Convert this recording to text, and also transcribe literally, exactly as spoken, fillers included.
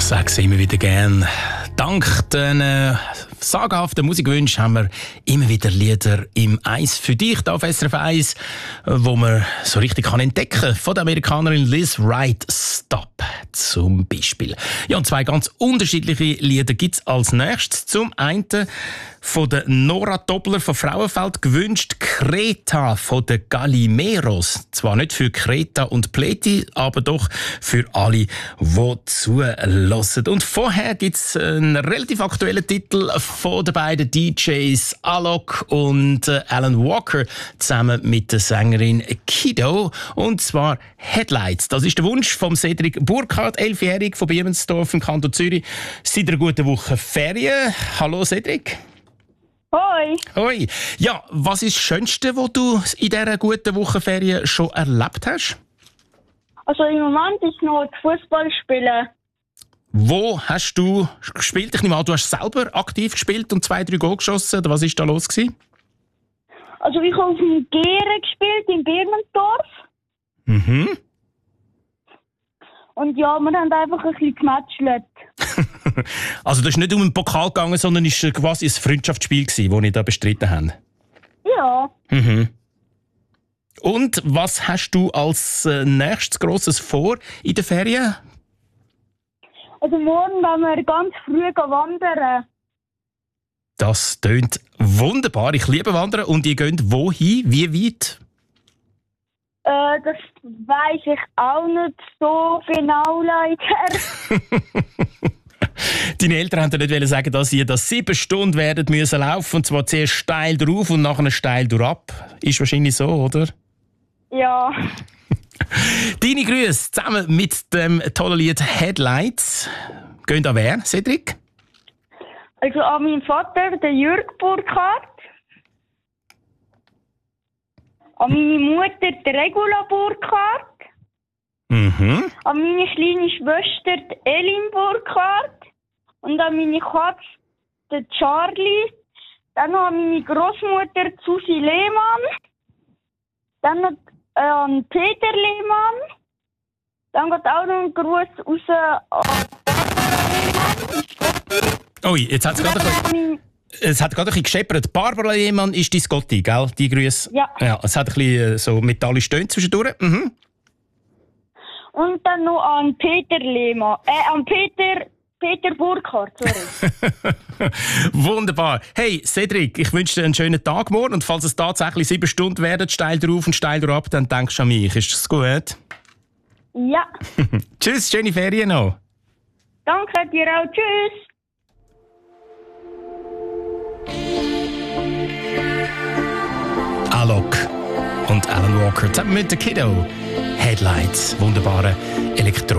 sage es immer wieder gern. Dank den äh, sagenhaften Musikwünschen haben wir immer wieder Lieder im Eis für dich hier auf S R F eins, wo man so richtig kann entdecken kann. Von der Amerikanerin Liz Wright, Stop zum Beispiel. Ja, und zwei ganz unterschiedliche Lieder gibt es als nächstes. Zum einen von der Nora Doppler von Frauenfeld gewünscht Kreta von den Gallimeros. Zwar nicht für Kreta und Pleti, aber doch für alle, die zuhören. Und vorher gibt es einen relativ aktuellen Titel von den beiden D Js Alok und Alan Walker zusammen mit der Sängerin Kido. Und zwar Headlights. Das ist der Wunsch von Cedric Burkhardt, elfjährig von Biemensdorf im Kanton Zürich. Seit einer guten Woche Ferien. Hallo Cedric. Hoi. Hoi. Ja, was ist das Schönste, was du in dieser guten Woche Ferien schon erlebt hast? Also im Moment ist noch das Fußballspielen. Wo hast du gespielt? Ich nehme an, du hast selber aktiv gespielt und zwei, drei Goal geschossen. Oder was war da los gewesen? Also ich habe auf dem Gere gespielt, in Birmensdorf. Mhm. Und ja, wir haben einfach ein bisschen gematchelt. Also das ist nicht um den Pokal gegangen, sondern es war quasi ein Freundschaftsspiel, das ihr da bestritten habt? Ja. Mhm. Und was hast du als äh, nächstes Grosses vor in den Ferien? Also morgen wollen wir ganz früh wandern. Das tönt wunderbar. Ich liebe Wandern. Und ihr geht wohin? Wie weit? Äh, das weiss ich auch nicht so genau, leider. Deine Eltern haben dir nicht sagen, dass ihr das sieben Stunden werdet müssen laufen, und zwar zuerst steil drauf und nachher steil durchab. Ist wahrscheinlich so, oder? Ja. Deine Grüße zusammen mit dem tollen Lied Headlights. Gehen an wer, Cedric? Also an meinen Vater, den Jürg Burkhardt. An meine Mutter, die Regula Burkhardt. Mhm. An meine kleine Schwester, die Elin Burkhardt. Und an meine Katze, den Charlie. Dann noch an meine Großmutter, Susi Lehmann. Dann noch äh, an Peter Lehmann. Dann geht auch noch ein Gruß raus an Barbara Lehmann. Ui, jetzt hat es gerade ein bisschen... Es hat gerade ein bisschen gescheppert. Barbara Lehmann ist dein Gotti, gell? Die Grüße. Ja. Ja. Es hat ein bisschen so metallisch Töne zwischendurch. Mhm. Und dann noch an Peter Lehmann. Äh, an Peter... Peter Burkhardt, sorry. Wunderbar. Hey, Cedric, ich wünsche dir einen schönen Tag morgen. Und falls es tatsächlich sieben Stunden werden, steil drauf und steil drauf, dann denkst du an mich. Ist das gut? Ja. Tschüss, schöne Ferien noch. Danke dir auch. Tschüss. Alok und Alan Walker zusammen mit der Kido. Headlights, wunderbare Elektro.